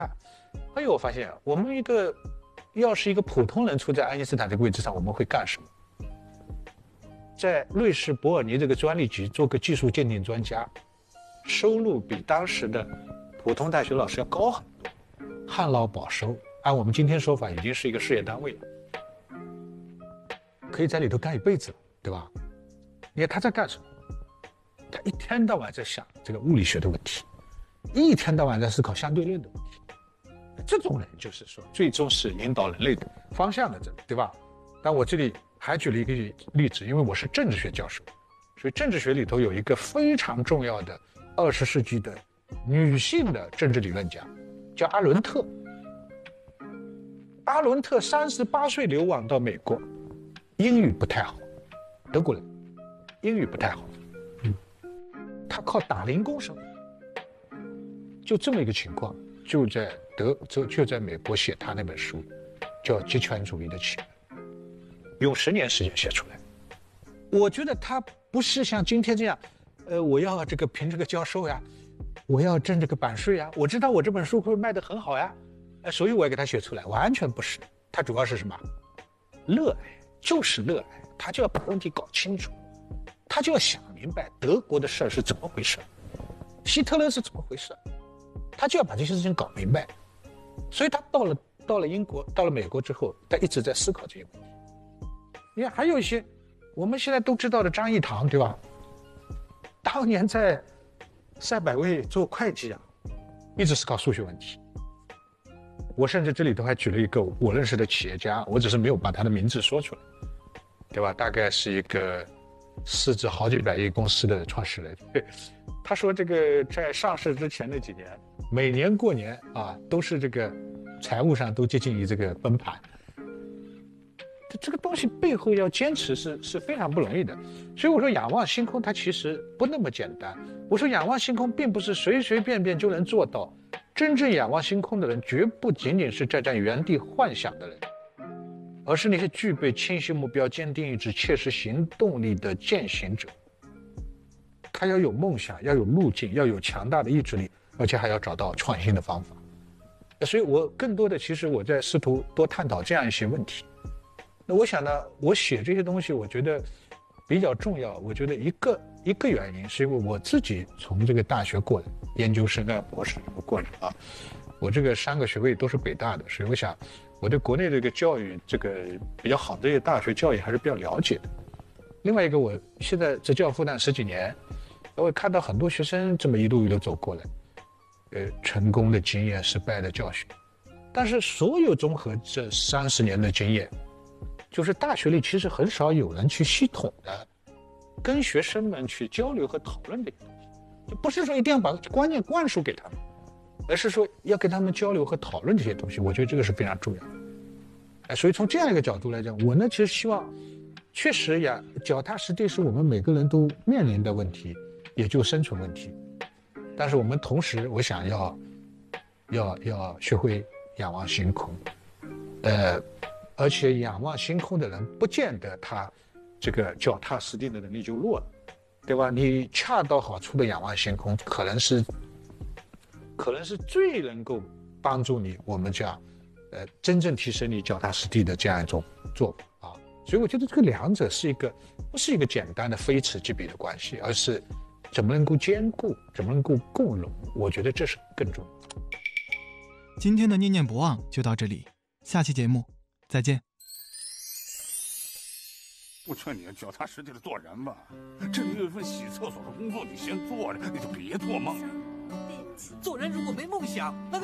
哎呦，我发现我们要是一个普通人处在爱因斯坦这个位置上，我们会干什么？在瑞士伯尔尼这个专利局做个技术鉴定专家，收入比当时的普通大学老师要高很多，旱涝保收，按我们今天说法，已经是一个事业单位了，可以在里头干一辈子了，对吧？你看他在干什么？他一天到晚在想这个物理学的问题，一天到晚在思考相对论的问题。这种人就是说，最终是引导人类的方向的人，对吧？但我这里还举了一个例子，因为我是政治学教授，所以政治学里头有一个非常重要的20世纪的女性的政治理论家，叫阿伦特。阿伦特38岁流亡到美国，英语不太好，德国人，英语不太好，他靠打零工生活，就这么一个情况，就在美国写他那本书，叫《极权主义的起源》，用10年时间写出来。我觉得他不是像今天这样，我要这个评这个教授呀，我要挣这个版税呀，我知道我这本书会卖得很好呀，所以我要给他写出来，完全不是。他主要是什么？热爱，就是热爱，他就要把问题搞清楚，他就要想明白德国的事儿是怎么回事，希特勒是怎么回事，他就要把这些事情搞明白。所以他到了英国，到了美国之后，他一直在思考这些问题。你看，还有一些我们现在都知道的张益唐，对吧？当年在赛百味做会计啊，一直思考数学问题。我甚至这里头还举了一个我认识的企业家，我只是没有把他的名字说出来，对吧？大概是一个市值好几百亿公司的创始人。他说这个在上市之前的几年，每年过年啊，都是这个财务上都接近于这个崩盘。这个东西背后要坚持是非常不容易的，所以我说仰望星空它其实不那么简单。我说仰望星空并不是随随便便就能做到，真正仰望星空的人绝不仅仅是在原地幻想的人，而是那些具备清晰目标、坚定意志、切实行动力的践行者。他要有梦想，要有路径，要有强大的意志力，而且还要找到创新的方法。所以我更多的其实我在试图多探讨这样一些问题。那我想呢，我写这些东西，我觉得比较重要。我觉得一个原因是因为我自己从这个大学过来，研究生啊、博士过来啊，我这个3个学位都是北大的，所以我想我对国内这个教育这个比较好的这些大学教育还是比较了解的。另外一个，我现在执教复旦10几年，我也看到很多学生这么一路走过来，成功的经验、失败的教训，但是所有综合这30年的经验。就是大学里其实很少有人去系统的跟学生们去交流和讨论这个东西，就不是说一定要把观念灌输给他们，而是说要跟他们交流和讨论这些东西。我觉得这个是非常重要的。所以从这样一个角度来讲，我呢其实希望，确实呀，脚踏实地是我们每个人都面临的问题，也就生存问题。但是我们同时，我想要学会仰望星空，而且仰望星空的人，不见得他这个脚踏实地的能力就弱了，对吧？你恰到好处的仰望星空，可能是最能够帮助我们这样，真正提升你脚踏实地的这样一种做法啊。所以我觉得这个两者不是一个简单的非此即彼的关系，而是怎么能够兼顾，怎么能够共融。我觉得这是更重要。 今天的念念不忘就到这里，下期节目再见。 我劝你脚踏实地的做人吧，至于有一份洗厕所的工作，你先做着，你就别做梦了。 做人如果没梦想，那